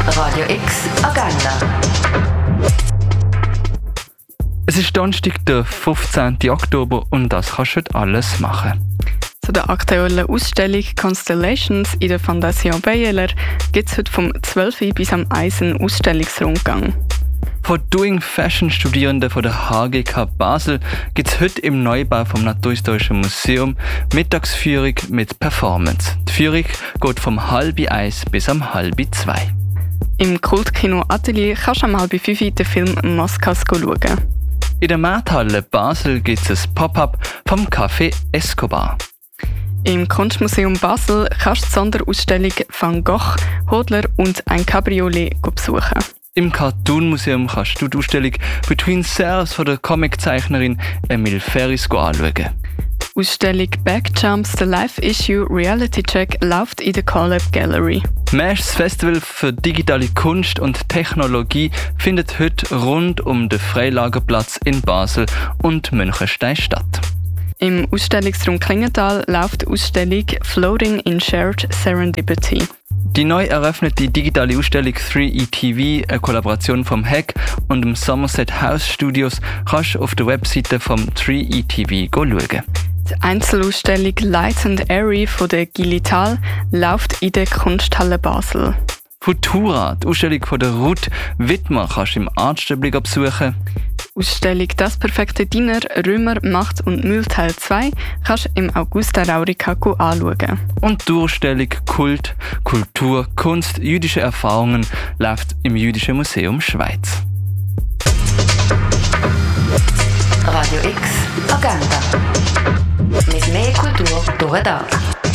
Radio X Agenda. Es ist Donnerstag, der 15. Oktober und das kannst du heute alles machen. Zu der aktuellen Ausstellung Constellations in der Fondation Baylor gibt es heute vom 12 Uhr bis am 1 einen Ausstellungsrundgang. Von Doing Fashion Studierenden von der HGK Basel gibt es heute im Neubau vom Naturhistorischen Museum Mittagsführung mit Performance. Die Führung geht vom 12:30 bis am 12:30. Im Kultkino Atelier kannst du am 4:30 den Film Maskas schauen. In der Markthalle Basel gibt es ein Pop-up vom Café Escobar. Im Kunstmuseum Basel kannst du die Sonderausstellung Van Gogh, Hodler und ein Cabriolet besuchen. Im Cartoon Museum kannst du die Ausstellung Between Selves von der Comiczeichnerin Emile Ferris anschauen. Die Ausstellung Backjumps, the Live Issue Reality Check läuft in der Collab Gallery. Das Festival für digitale Kunst und Technologie findet heute rund um den Freilagerplatz in Basel und Münchenstein statt. Im Ausstellungsraum Klingenthal läuft die Ausstellung Floating in Shared Serendipity. Die neu eröffnete digitale Ausstellung 3ETV, eine Kollaboration vom Hack und dem Somerset House Studios, kannst du auf der Webseite vom 3ETV schauen. Die Einzelausstellung Light and Airy von der Gilital läuft in der Kunsthalle Basel. Futura, die Ausstellung von der Ruth Wittmer, kannst du im Artstübli besuchen. Die Ausstellung Das perfekte Dinner, Römer, Macht und Müll Teil 2 kannst du im Augusta Raurica anschauen. Und die Ausstellung Kult, Kultur, Kunst, jüdische Erfahrungen läuft im Jüdischen Museum Schweiz. Radio X Agenda. Mit mehr Kultur durch den Tag.